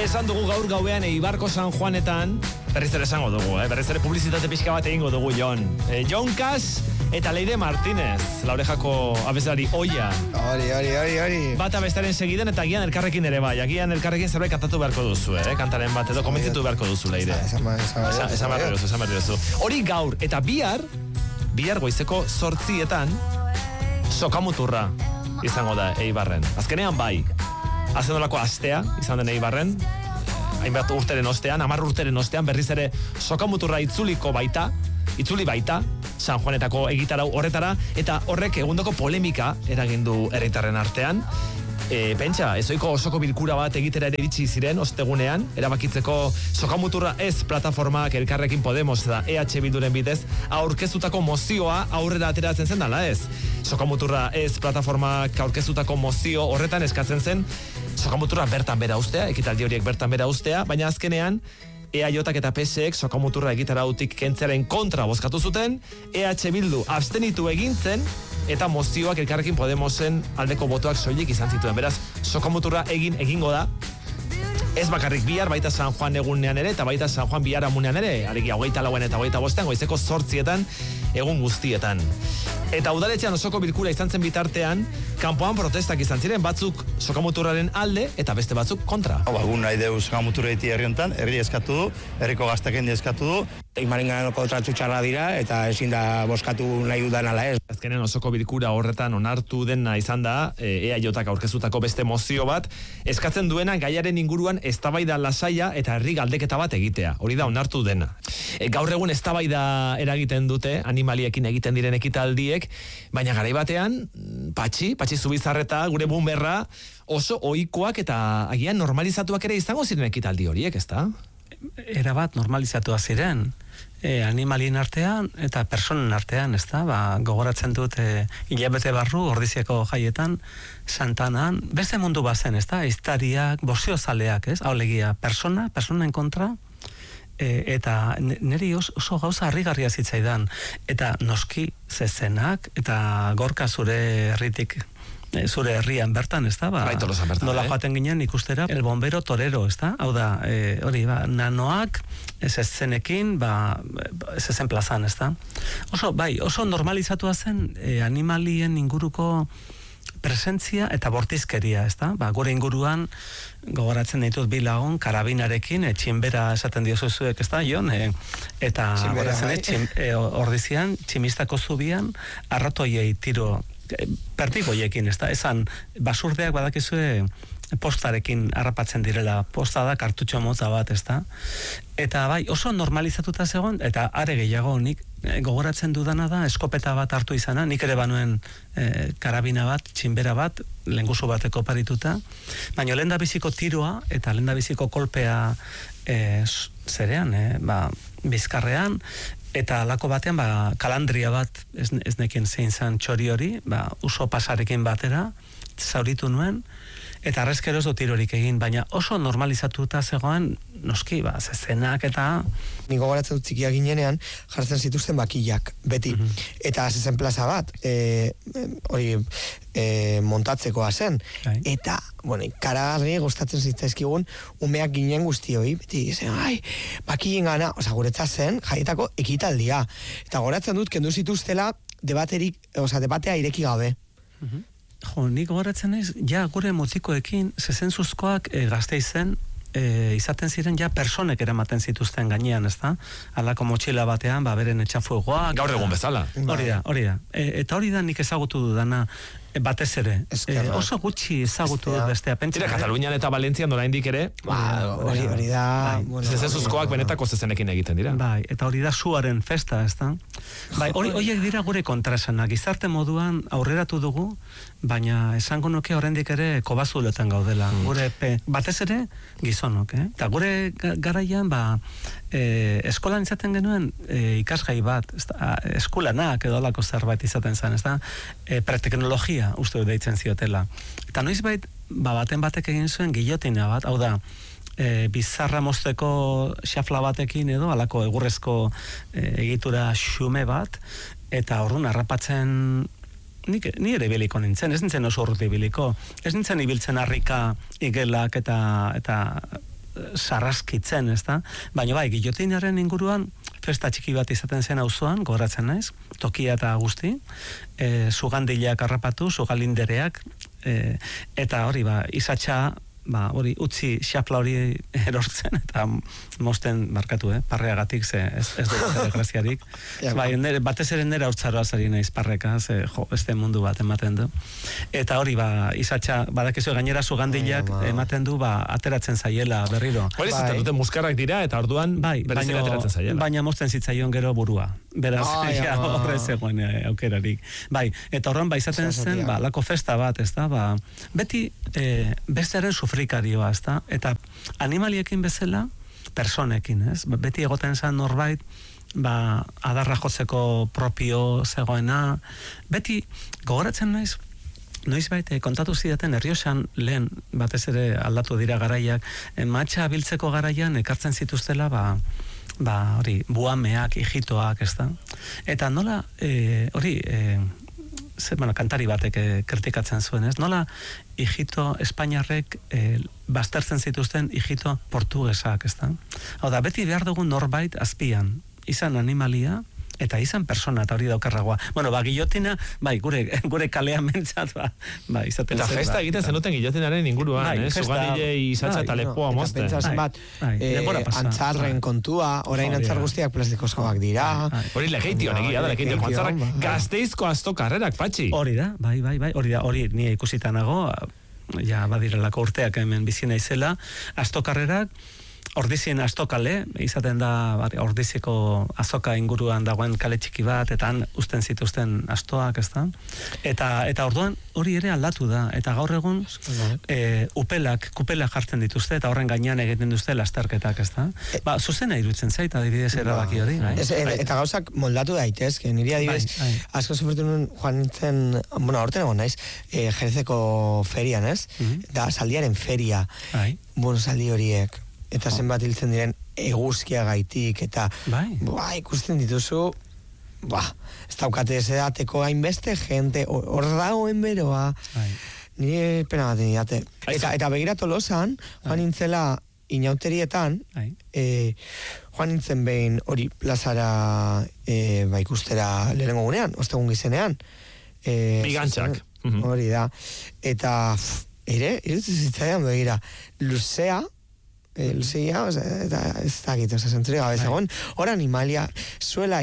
Esan dugu gaur gauean Eibarko San Juanetan, berriz ere esango dugu, berriz ere publizitate pixka bat egingo dugu Jon. Jon Kas eta Leire Martínez, Laurejako abeslari oia. Hori. Bata bestaren segiden eta agian elkarrekin ere bai. Agian elkarrekin zerbait kantatu beharko duzu, kantaren bat edo komentzitu beharko duzu, Leire. Esan berri duzu. Hori gaur, eta bihar goizeko 8:00 sokamuturra izango da Eibarren. Azkenean bai. Azendolako astea, izan den Eibarren, hainbat urteren ostean, 10 urteren ostean, berriz ere sokamuturra itzuli baita, San Juanetako egitarau horretara, eta horrek egundoko polemika eragin du herritarren artean. Pentsa, ezoiko osoko bilkura bat egitera ere iritsi ziren, ostegunean, erabakitzeko sokamuturra ez plataformak Elkarrekin Podemos eta EH Bilduren bidez, aurkeztutako mozioa aurrera ateratzen zen dala ez. Sokamuturra ez plataformak aurkeztutako mozio horretan eskatzen zen, sokamuturra bertan bera ustea, ekitaldi horiek bertan bera ustea, baina azkenean, EAJak eta PSek sokamuturra egitarautik kentzearen kontra bozkatu zuten, EH Bildu abstenitu egintzen, eta mozioak Elkarrekin Podemosen aldeko botoak soilik izan zituen. Beraz, sokamuturra egingo da, ez bakarrik bihar, baita San Juan egunean ere, eta baita San Juan biharamunean ere, alegia 24 eta 25 goizeko 8:00 egun guztietan. Eta udaletxean osoko bilkura izan zen bitartean, kanpoan protestak izan ziren, batzuk sokamuturraren alde eta beste batzuk kontra. Egun nahi deu sokamuturra iti herri honetan, herri eskatu du, herriko gaztakendi eskatu du. Eimarenganoko tratu txarra dira eta ezin da boskatu nahi dudan ala ez. Azkenen osoko bilkura horretan onartu dena izan da, EAJak aurkezutako beste mozio bat, eskatzen duena gaiaren inguruan eztabaida lasaia eta herri galdeketa bat egitea. Hori da onartu dena. Gaur egun eztabaida eragiten dute, animaliekin egiten diren ekitaldiek, baina garai batean, Patxi Zubizarreta, gure bumberra, oso ohikoak eta agian normalizatuak ere izango ziren ekitaldi horiek, ezta? Erabat normalizatua ziren. Animalien artean eta personen artean, ezta? Gogoratzen dut hilabete barru Ordiziako jaietan, Santanan, beste mundu bazen, ezta? Iztariak, boxiozaleak, ez? Haulegia, personen kontra, eta niri oso gauza harrigarria zitzaidan, eta noski zezenak, eta Gorka zure herritik, zure herrian bertan, ez da? Nola joaten ginen ikustera, el bombero torero, ez da? Hau da, hori, nanoak, ez zenekin, ez zen plazan, ez da? Oso normalizatua zen animalien inguruko presentzia eta bortizkeria, ez da? Gure inguruan, gogoratzen ditut bi lagun, karabinarekin, txinbera esaten diozuzuek, ez da, Jon? Eta gogoratzen Ordizian, tximistako zubian, arratoiei tiro, perdigoiekin, ez da? Esan, basurdeak badakizue postarekin harrapatzen direla, posta da kartutxo motza bat, ez da? Eta oso normalizatuta zegoen, eta are gehiago nik gogoratzen dudana da, eskopeta bat hartu izana, nik ere banuen karabina bat, txinbera bat, lenguzu bateko parituta, baina lendabiziko tiroa eta lendabiziko kolpea zerean, bizkarrean, eta alako batean, kalandria bat, ez nekien zein zan txori hori, uso pasarekin batera, zauritu nuen, eta arrezkero ez du tirorik egin, baina oso normalizatuta zegoen, noski, zezenak eta... Niko goratzen dut txikia ginenean, jartzen zituzten bakillak, beti. Eta zezen plaza bat, hori montatzekoa zen. Eta, ikaragarri gustatzen zitzaizkigun, umeak ginen guztioi, beti, bakillen gana, guretza zen, jaietako ekitaldia. Eta goratzen dut, kendu zituztela, debatea ireki gabe. Nik gogoratzen naiz, gure mutikoekin, zezentzuzkoak Gasteizen, izaten ziren personek eramaten zituzten gainean, ez da? Alako motxila batean, beren etxafuegoak. Gaur egun bezala. Hori da. Eta hori da nik ezagutu dudana, batez ere. Oso gutxi ezagutu dut bestea. Tira, Katalunian eta Valentzian oraindik ere. Hori da. Zezenzuzkoak benetako zezenekin egiten dira. Eta hori da suaren festa, ez da? Horiek dira gure kontraesanak. Gizarte moduan aurreratu dugu, baina esango nuke oraindik ere kobazuletan gaudela. Gure batez ere gizonok, Eta gure garaian, eskolan izaten genuen ikasgai bat, eskulanak edo alako zerbait izaten zen, ez da? Preteknologia, uste dut deitzen ziotela. Eta noizbait, baten batek egin zuen gillotina bat, hau da, bizarra mozteko xafla batekin edo, alako egurrezko egitura xume bat, eta horren harrapatzen ni ere biliko nintzen, ez nintzen oso urruti biliko, ez nintzen ibiltzen harrika igelak eta sarraskitzen, ezta? Baina bai, gillotinaren inguruan festa txiki bat izaten zen auzoan, gogoratzen naiz, tokia eta guzti, sugandileak harrapatu, sugalindereak, eta hori izatxa, hori utzi xafla hori erortzen, eta mosten markatu, parreagatik, ez dut graziarik. Batez ere nera urtzaroa zari naiz parreka, este mundu bat ematen du. Eta hori, izatxa, badakizu gainera sugandileak ematen du, ateratzen zaiela berriro. Hori zaten dute muskarrak dira, eta orduan berezik ateratzen zaiela. Baina mozten zitzaion gero burua. Beraz, horrez egoen aukerarik. Eta horren, izaten zen, lako festa bat, ez da, beti bestearen sufrikarioa, ez da, eta animaliekin bezala, personekin, ez? Beti egoten zen norbait, adarra jotzeko propio zegoena, beti gogoratzen naiz, noizbait kontatu zidaten Errioxan lehen batez ere aldatu dira garaiak, matxa biltzeko garaian ekartzen zituztela, hori, buameak, hijitoak, ez da? Eta nola, hori, kantari batek kritikatzen zuen, ez? Nola hijito espainiarrek baztertzen zituzten hijito portugesak, ez da? Hau da, beti behar dugun norbait azpian, izan animalia, eta izan persona, eta hori daukarragoa. Bueno, gillotina, gure kalea mentzat, izaten zen. Eta festa egiten zenuten gillotinaren inguruan, zuganile izatza eta lepoa mozte. Eta pentsatzen bat, antzarren kontua, orain antzar guztiak plastikozkoak dira. Hori legeitio negia da, legeitio antzarrak Gasteizko astokarrerak, Patxi. Hori da, hori nire ikusitanago, ja badirelako urteak hemen bizina izela, astokarrerak, Ordizien astokale, izaten da Ordiziko azoka inguruan dagoen kale txiki bat, eta han usten zituzten astoak, ez da? Eta orduan hori ere aldatu da, eta gaur egun kupelak jartzen dituzte, eta horren gainean egiten duzte lasterketak, ez da? Zuzena irutzen zait, adibidez erabaki hori. Eta gauzak moldatu daitezke, niri adibidez, asko sufritu nuen joan nintzen, horten egon naiz, Jerezeko ferian, ez? Da, saldiaren feria, saldi horiek. Eta zenbat hiltzen diren eguzkia gaitik, eta ikusten dituzu, ez daukate ez edateko hainbeste jente, hor dagoen beroa, nire pena bat didate. Eta begira Tolosan, joan nintzela inauterietan, joan nintzen behin hori plazara ikustera lehenengo gunean, ostegun gizenean. Bigantzak. Hori da. Eta irutzen zitzaidan begira, luzea, eta ez dakit, zentzuri gabe zegoen, hor animalia, zuela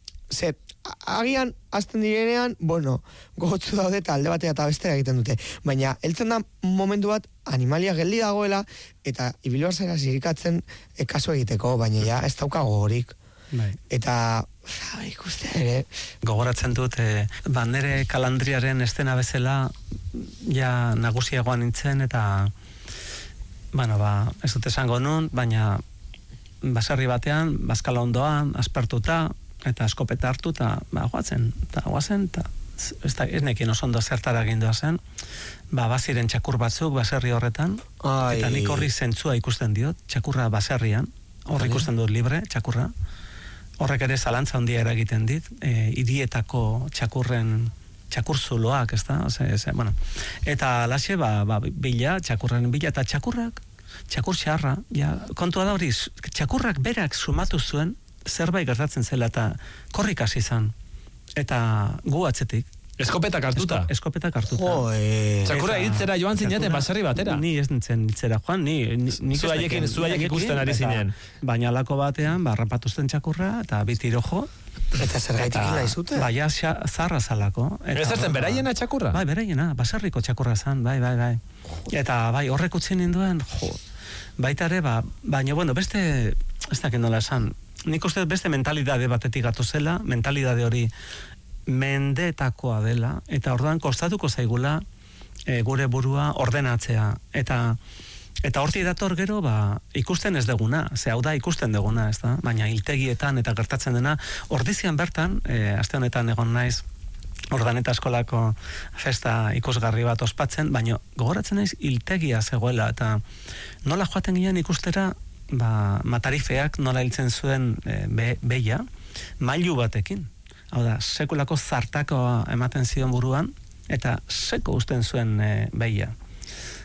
agian azten direnean, gogotzu daude eta alde batea eta bestera egiten dute, baina heltzen da momentu bat animalia geldi dagoela eta ibiluazera zirikatzen kasu egiteko, baina ez daukago horik. Eta ikuste ere gogoratzen dut nere kalandriaren estena bezala nagusiagoan nintzen, eta ez dut esango nun, baina baserri batean, bazkala ondoan, aspertuta, eta eskopeta hartu, eta guazen, eta ez nekin oso ondo zertara gindoa zen, baziren txakur batzuk baserri horretan, eta nik horri zentzua ikusten diot, txakurra baserrian, horri ikusten dut libre, txakurra, horrek ere zalantza handia eragiten dit, hirietako txakur zuloak, ez da? Eta laxe, txakurren bila, eta txakur xarra, kontua da hori, txakurrak berak sumatu zuen, zerbait gertatzen zela, eta korrik hasi izan, eta gu atzetik. Eskopetak hartuta? Eskopetak hartuta. Txakurra hiltzera joan zinaten baserri batera? Ni ez nintzen hiltzera joan, Zuaiek ikusten ari zinen. Baina alako batean, rapatuzten txakurra, eta biti rojo. Eta zer gaitik hila izute? Baina zarra zalako. Ez zertzen, beraiena txakurra? Bai, beraiena, baserriko txakurra zan, bai. Eta horrek utzi ninduen, baita ere, baina, beste, ez dakit nola esan, nik uste beste mentalidade batetik gatuzela, mentalidade hori mendetakoa dela, eta orduan kostatuko zaigula gure burua ordenatzea, eta horti dator gero ikusten ez deguna, hau da ikusten deguna, ez da, baina hiltegietan eta gertatzen dena, ordizian bertan, aste honetan egon naiz Ordaneta eskolako festa ikusgarri bat ospatzen, baina gogoratzen naiz hiltegia zegoela, eta nola joaten ginen ikustera, matarifeak nola hiltzen zuen beia, mailu batekin. Hau da, sekulako zartakoa ematen zion buruan, eta seko usten zuen beia.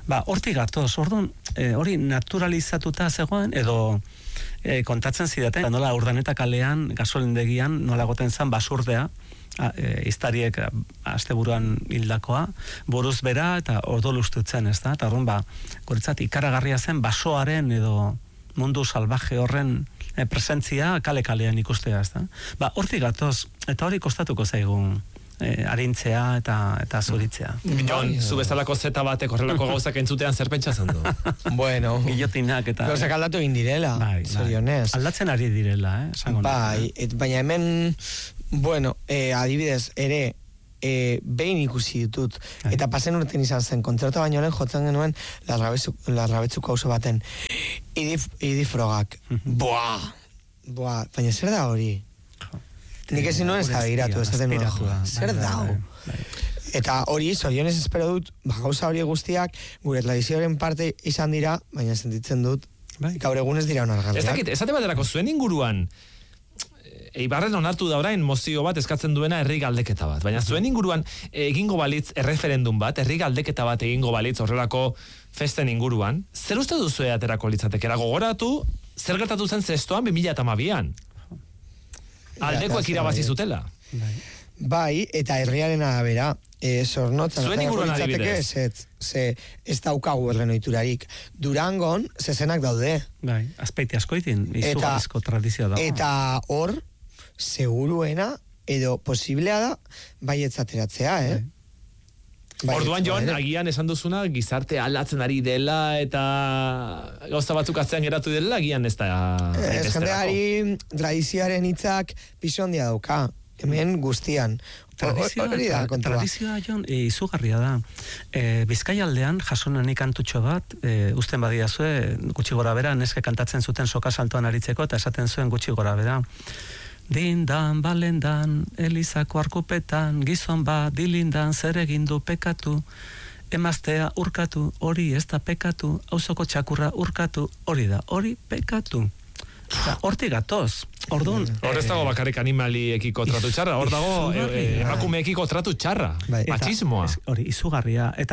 Hortik gatoz, orduan, hori naturalizatuta zegoen, edo kontatzen zidaten, nola Urdaneta kalean, gasolindegian, nola goten zen basurdea, iztariek asteburuan hildakoa, buruz bera eta odol ustutzen, ez da? Eta orduan, guretzat, ikaragarria zen basoaren edo mundu salvaje horren presentzia kale-kalean ikustea, ez da? Hortik gatoz, eta hori kostatuko zaigun arintzea eta zuritzea. Jon, zu bezalako zeta batek horrelako gauzak entzutean zer pentsatzen du? Bueno, gillotinak eta... gauzak aldatu egin direla, zorionez. Aldatzen ari direla, baina hemen, bueno, adibidez, ere, behin ikusi ditut, eta pasen urten izan zen, kontzertu baino lehen jotzen genuen Larrabetzuko auzo baten, Idi Frogak. Baina zer da hori? Nik ezin nuen ez da begiratu, ez da denua. Zer dau? Eta hori, zorionez espero dut, gauza hori guztiak, gure tradizioaren parte izan dira, baina sentitzen dut, gaur egun ez dira onargarriak. Ez dakit, esate baterako zuen inguruan, Eibarren onartu da orain mozio bat eskatzen duena herri galdeketa bat, baina zuen inguruan egingo balitz erreferendum bat, herri galdeketa bat egingo balitz horrelako festen inguruan, zer uste duzu aterako litzatekera? Gogoratu, zer gertatu zen zestoan 2012an? Aldekoek irabazi zutela. Bai, eta herriaren arabera, Zornotzan, zuen inguruan adibidez. Ez daukagu erren ohiturarik. Durangon, zezenak daude. Bai, Azpeiti askoitin, izugarrizko tradizioa dago. Eta hor, seguruena, edo posiblea da, baietzateratzea, Orduan, Jon, agian esan duzuna, gizarte aldatzen ari dela, eta gauza batzuk atzean geratu dela, agian ez da... Jendeari tradizioaren hitzak piso handia dauka, hemen guztian. Tradizioa, Jon, izugarria da. Bizkaialdean, jasonan ikantutxo bat, usten badiazue, gutxi gora bera, neske kantatzen zuten soka saltoan aritzeko, eta esaten zuen gutxi gora bera. Dindan, balendan, elizako arkupetan, gizon bat, dilindan, zer egindu pekatu, emaztea urkatu, hori ez da pekatu, auzoko txakurra urkatu, hori da, hori pekatu. Hortik gatoz. Orduan... Hor ez dago bakarrik animaliekiko tratu txarra, hor dago emakumeekiko tratu txarra, machismoa. Hori, izugarria. Eta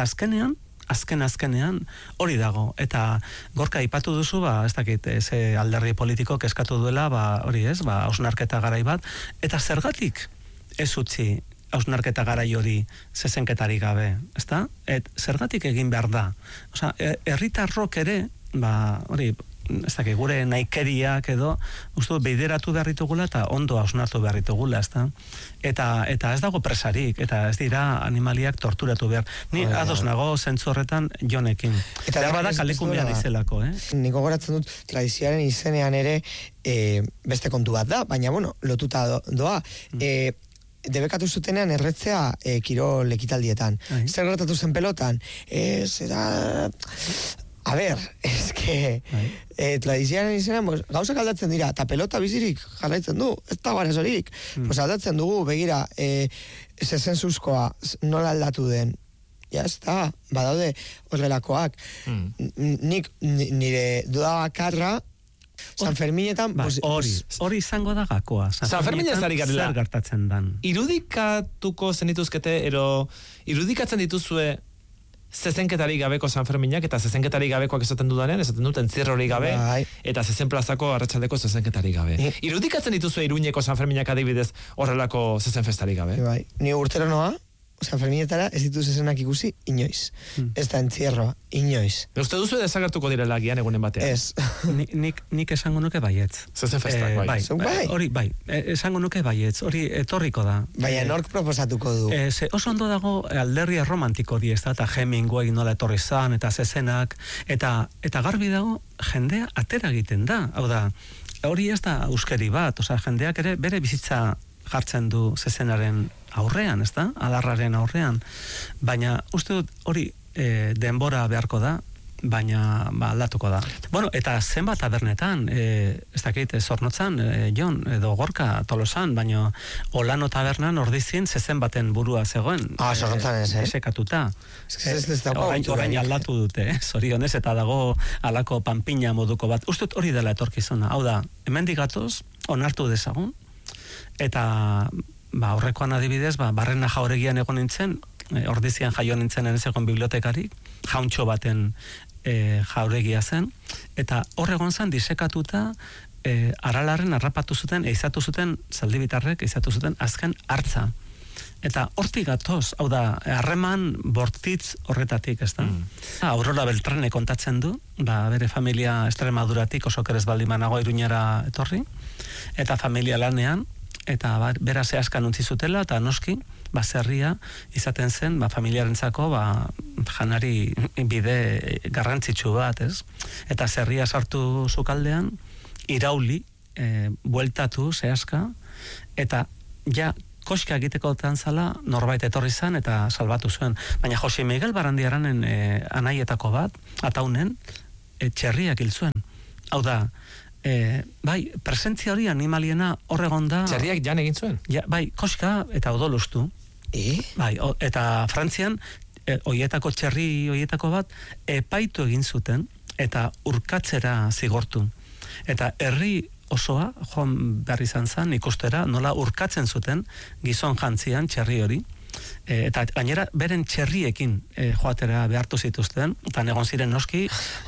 azkenean hori dago, eta Gorka aipatu duzu, ez dakit, ze alderdi politiko eskatu duela, hori ez, hausnarketa garai bat, eta zergatik ez utzi hausnarketa garai hori zezenketarik gabe, ezta? Zergatik egin behar da. Osea, herritarrok ere, hori, ez dakit, gure naikeriak edo, uste bideratu behar ditugula eta ondo hausnartu behar ditugula, ezta? Eta ez dago presarik, eta ez dira animaliak torturatu behar. Ni ados nago zentzu horretan Jonekin. Eta behar badak alekumea dizelako, Niko goratzen dut, tradizioaren izenean ere beste kontu bat da, baina, lotuta doa. Debekatu zutenean erretzea kirol ekitaldietan. Zer gertatu zen pelotan? A ber, ez que tradizioaren izenean gauzak aldatzen dira, eta pelota bizirik jarraitzen du, ez da barazorik. Aldatzen dugu, begira, zezen zuzkoa nola aldatu den. Ja, ez da, badaude horrelakoak. Nik nire duda bakarra, San Ferminetan... Hori izango da gakoa. San Ferminetan zer gertatzen dan. Irudikatuko zenituzkete, irudikatzen dituzue zezenketarik gabeko San Ferminak, eta zezenketarik gabekoak esaten dudanean, esaten duten zirrorik gabe, eta zezen plazako arratsaldeko zezenketarik gabe. Irudikatzen dituzue Iruñeko San Ferminak adibidez horrelako zezen festarik gabe? Ni urtero noa, San Ferminetara ez ditu zezenak ikusi inoiz. Ez da entzierroa, inoiz. Uste duzu desagertuko direla gian egunen batean? Ez. Nik esango nuke baietz. Zezen festak, Hori, esango nuke baietz, hori etorriko da. Baina nork proposatuko du? Oso ondo dago alderri romantiko hori, ez da, eta Hemingway nola etorri zan, eta zezenak, eta garbi dago jendea atera egiten da. Hau da, hori ez da euskeri bat, jendeak ere bere bizitza jartzen du zezenaren aurrean, ez da? Adarraren aurrean. Baina, uste dut, hori denbora beharko da, baina aldatuko da. Bueno, eta zenbat tabernetan, ez dakit, Zornotzan, Jon, edo Gorka, Tolosan, baina Olano tabernan ordizien zezen baten burua zegoen. Zornotzan ez, Esekatuta. Orain aldatu dute, zorionez, eta dago alako panpina moduko bat. Uste dut hori dela etorkizuna. Hau da, hemendik gatoz, onartu dezagun, eta horrekoan adibidez, Barrena Jauregian egon nintzen, Ordizian jaio nintzen enezegon bibliotekarik, jauntxo baten jauregia zen, eta horregon zen disekatuta Aralarren harrapatu zuten, eizatu zuten, Zaldibitarrek eizatu zuten azken hartza. Eta hortik gatoz, hau da, harreman bortitz horretatik, ez da? Aurora Beltrane kontatzen du, bere familia Estremaduratik oso kerez baldimanago Iruñara etorri, eta familia lanean, eta bera zehazkan utzi zutela, eta noski, zerria izaten zen, familiarentzako, janari bide garrantzitsu bat, ez? Eta zerria sartu zukaldean, irauli, bueltatu zehazka, eta ja, koska egiteko tantzala norbait etorri zen eta salbatu zuen. Baina Jose Miguel Barandiaranen anaietako bat, ataunen, txerriak hil zuen. Hau da, bai, presentzia hori animaliena horregon da... Txerriak jan egin zuen? Ja, bai, koska eta odolustu. Bai, eta Frantzian, oietako txerri oietako bat, epaitu egin zuten eta urkatzera zigortu. Eta herri osoa, joan behar izan zen, ikustera, nola urkatzen zuten gizon jantzian txerri hori, eta gainera beren txerriekin joatera behartu zituzten, eta egon ziren noski,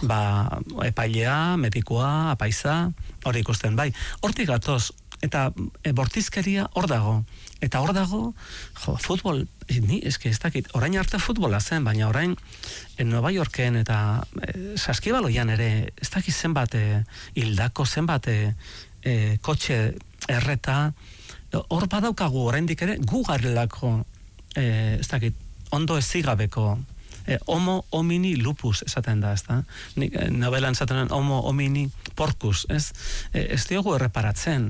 epailea, medikoa, apaiza, hori ikusten, bai. Hortik gatoz, eta bortizkeria hor dago. Eta hor dago, futbol, ez dakit, orain arte futbola zen, baina orain Nueva Yorken eta Saskibaloian ere, ez dakit zenbat hildako, zenbat kotxe erreta, hor badaukagu oraindik ere, gu garelako, ez dakit, ondo ezigabeko, homo homini lupus esaten da, ez da? Novelan esaten homo homini porcus, ez? Ez diogu erreparatzen,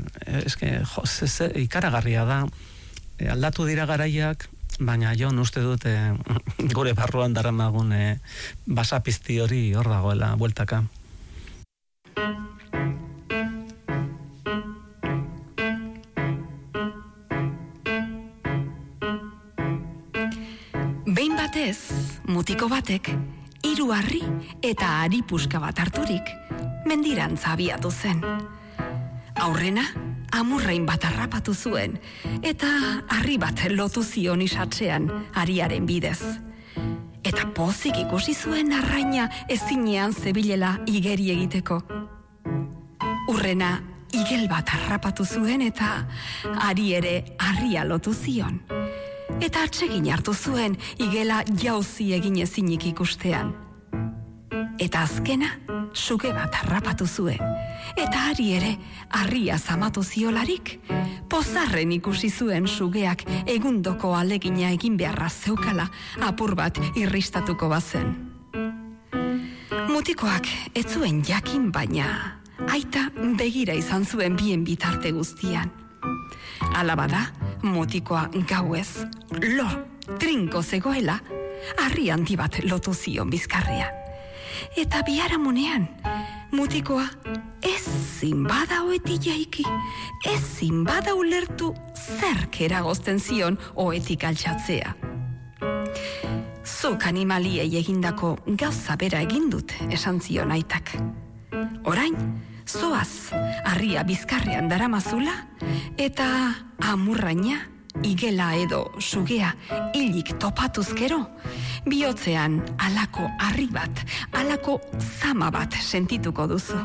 ikaragarria da, aldatu dira garaiak, baina jo uste dut gure barruan daramagun basapizti hori hor dagoela bueltaka. Behin batez, mutiko batek, 3 harri eta aripuska bat harturik, mendirantza abiatu zen. Aurrena, amurrain bat harrapatu zuen, eta harri bat lotu zion isatzean ariaren bidez. Eta pozik ikusi zuen arraina ezinean zebilela igeri egiteko. Urrena, igel bat harrapatu zuen eta ari ere harria lotu zion. Eta atsegin hartu zuen igela jauzi egin ezinik ikustean. Eta azkena, suge bat harrapatu zuen, eta ari ere harria zamatu ziolarik, pozarren ikusi zuen sugeak egundoko alegina egin beharra zeukala apur bat irristatuko bazen. Mutikoak ez zuen jakin baina, aita begira izan zuen bien bitarte guztian. Alabada, mutikoa gauez, trinko zegoela, harri handi bat lotu zion bizkarria. Eta biharamunean, mutikoa ezin bada oetik jaiki, ezin bada ulertu zerk eragozten zion oetik altxatzea. Zuk animaliei egindako gauza bera egin dut, esan zion aitak. Orain, zoaz, harria bizkarrean daramazula, eta amurraina, igela edo sugea hilik topatuzkero, bihotzean alako harri bat, alako zama bat sentituko duzu.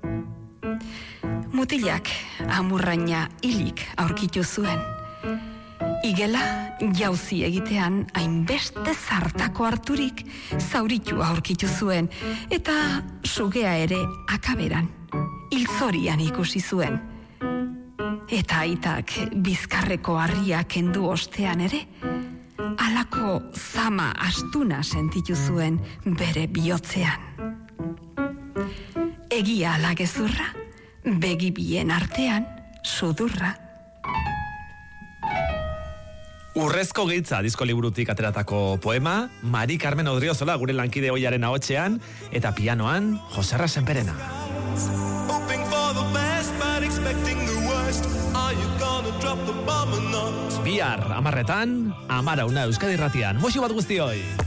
Mutilak amurraina hilik aurkitu zuen. Igela jauzi egitean hainbeste zartako harturik zauritu aurkitu zuen, eta sugea ere akaberan, hilzorian ikusi zuen. Eta aitak bizkarreko harria kendu ostean ere, alako zama astuna sentitu zuen bere bihotzean. Egia ala gezurra, begi bien artean sudurra. Urrezko giltza disko liburutik ateratako poema, Mari Carmen Odriozola gure lankide oiaren ahotsean, eta pianoan Joserra Senperena. Bihar, 10:00, Amara Una Euskadi Irratian. Muxu bat guztioi!